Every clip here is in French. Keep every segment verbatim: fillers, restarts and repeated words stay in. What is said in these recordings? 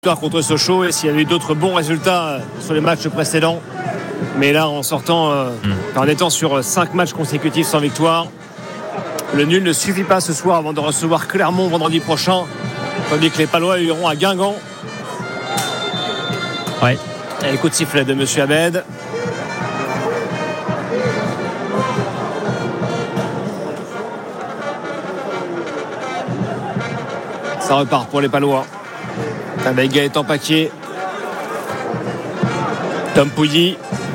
Contre Sochaux, et s'il y avait eu d'autres bons résultats sur les matchs précédents, mais là en sortant euh, mmh. en étant sur cinq matchs consécutifs sans victoire, le nul ne suffit pas ce soir avant de recevoir Clermont vendredi prochain, tandis que les Palois iront à Guingamp. Ouais. Et coup de sifflet de Monsieur Abed. Ça repart pour les Palois avec Gaëtan Paquier, Tom Pouilly.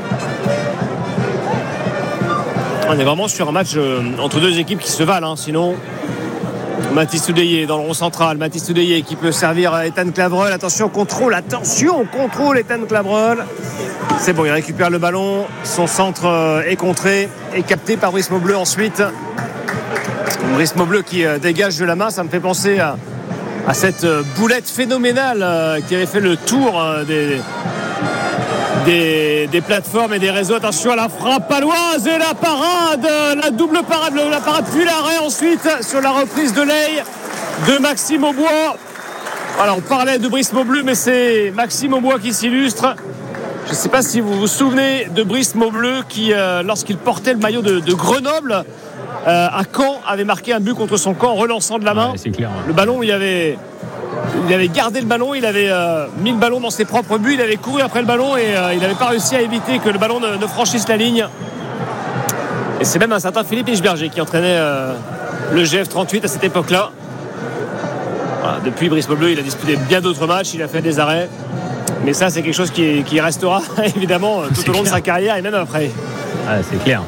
On est vraiment sur un match euh, entre deux équipes qui se valent, hein. Sinon Mathis Oudéié dans le rond central, Mathis Oudéié qui peut servir à Ethan Clavreul. Attention, contrôle, attention, contrôle Ethan Clavreul. C'est bon, il récupère le ballon, son centre euh, est contré et capté par Brice Maubleu ensuite. Brice Maubleu qui euh, dégage de la main. Ça me fait penser à à cette boulette phénoménale euh, qui avait fait le tour euh, des, des, des plateformes et des réseaux. Attention à la frappe paloise et la parade, la double parade, la parade puis l'arrêt ensuite sur la reprise de Ley de Maxime Aubois. Alors on parlait de Brice Maubleu, mais c'est Maxime Aubois qui s'illustre. Je ne sais pas si vous vous souvenez de Brice Maubleu qui, euh, lorsqu'il portait le maillot de, de Grenoble, Euh, à Caen, avait marqué un but contre son camp en relançant de la main. Ouais, c'est clair, ouais. Le ballon, il avait, il avait gardé le ballon, il avait euh, mis le ballon dans ses propres buts, il avait couru après le ballon et euh, il n'avait pas réussi à éviter que le ballon ne, ne franchisse la ligne. Et c'est même un certain Philippe Ichberger qui entraînait euh, le G F trente-huit à cette époque-là. Voilà, depuis Brice Maubleu, il a disputé bien d'autres matchs, il a fait des arrêts. Mais ça, c'est quelque chose qui, qui restera évidemment tout c'est au long clair. de sa carrière et même après. Ah, c'est clair.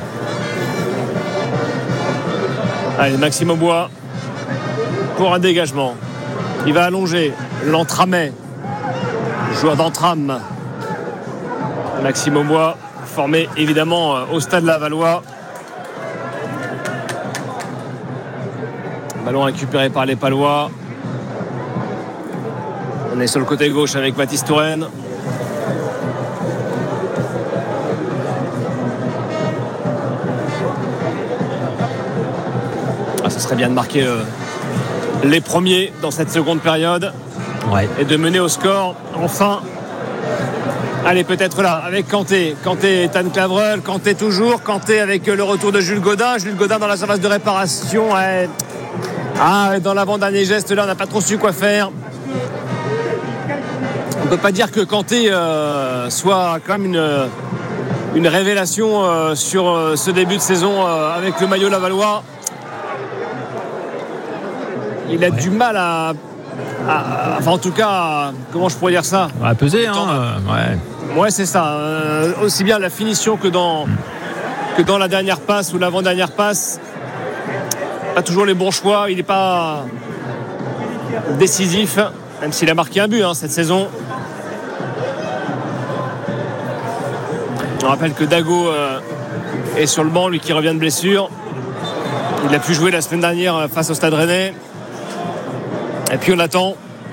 Allez, Maxime Aubois pour un dégagement. Il va allonger l'entramet, joueur d'entram. Maxime Aubois, formé évidemment au Stade Lavallois. Ballon récupéré par les Palois. On est sur le côté gauche avec Mathis Touraine. Ce serait bien de marquer euh, les premiers dans cette seconde période, ouais. Et de mener au score enfin. Allez, peut-être là avec Kanté Kanté, Ethan Clavreul, Kanté toujours Kanté avec le retour de Jules Godin Jules Godin dans la surface de réparation, ouais. Ah, dans l'avant-dernier geste là on n'a pas trop su quoi faire. On ne peut pas dire que Kanté euh, soit quand même une, une révélation euh, sur euh, ce début de saison euh, avec le maillot lavallois. Il a ouais. du mal à, à, à. Enfin, en tout cas, à, comment je pourrais dire ça ? À peser, hein. Euh, ouais. Ouais, c'est ça. Euh, aussi bien la finition que dans, mm. que dans la dernière passe ou l'avant-dernière passe. Pas toujours les bons choix. Il n'est pas décisif, même s'il a marqué un but hein, cette saison. On rappelle que Dago euh, est sur le banc, lui qui revient de blessure. Il a pu jouer la semaine dernière face au Stade Rennais. Et puis on attend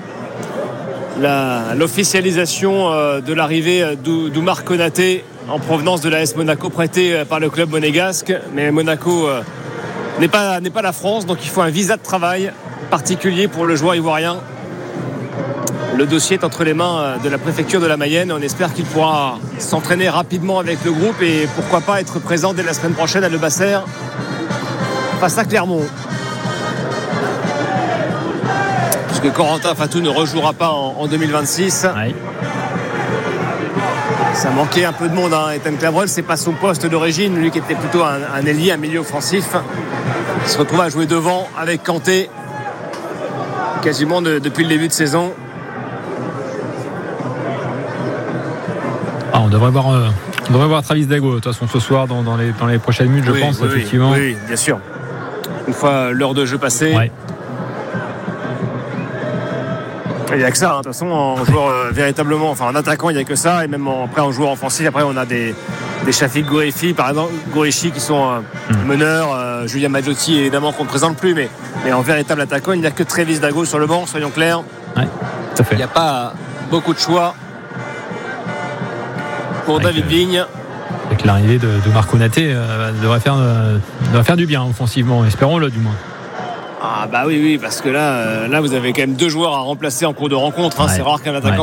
la, l'officialisation euh, de l'arrivée d'Oumar Konaté en provenance de l'A S Monaco, prêté par le club monégasque. Mais Monaco euh, n'est pas, n'est pas la France, donc il faut un visa de travail particulier pour le joueur ivoirien. Le dossier est entre les mains de la préfecture de la Mayenne. On espère qu'il pourra s'entraîner rapidement avec le groupe et pourquoi pas être présent dès la semaine prochaine à Le Basser face à Clermont. Que Corentin Fatou ne rejouera pas en, en deux mille vingt-six. Ouais. Ça manquait un peu de monde hein. Ethan Clavreul, c'est pas son poste d'origine, lui qui était plutôt un, un ailier, un milieu offensif. Il se retrouve à jouer devant avec Kanté quasiment de, depuis le début de saison. Ah, on devrait voir euh, on devrait voir Travis Dago de toute façon ce soir dans, dans, les, dans les prochaines minutes, oui, je pense, oui, effectivement. Oui, oui, bien sûr. Une fois l'heure de jeu passée. Ouais. Il n'y a que ça, hein. De toute façon, en joueur euh, véritablement, enfin en attaquant, il n'y a que ça, et même en, après en joueur offensif, après on a des, des Shafik Gorefi, par exemple, Gorechi qui sont euh, mmh. meneurs, euh, Julien Maggiotti évidemment qu'on ne présente plus, mais, mais en véritable attaquant, il n'y a que Travis Dago sur le banc, soyons clairs. Ouais, tout à fait. Il n'y a pas beaucoup de choix pour avec, David euh, Vigne. Avec l'arrivée de, de Marc Konaté, euh, devrait, faire, euh, devrait faire du bien offensivement, espérons-le du moins. Ah bah oui, oui, parce que là, euh, là vous avez quand même deux joueurs à remplacer en cours de rencontre. Hein. Ouais. C'est rare qu'un attaquant